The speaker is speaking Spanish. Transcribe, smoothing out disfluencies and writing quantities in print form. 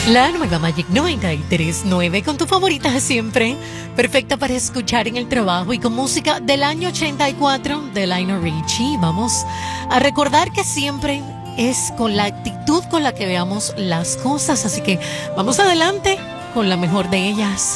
La nueva Magic 93.9 con tu favorita de siempre, perfecta para escuchar en el trabajo y con música del año 84 de Lionel Richie. Vamos a recordar que siempre es con la actitud con la que veamos las cosas, así que vamos adelante con la mejor de ellas.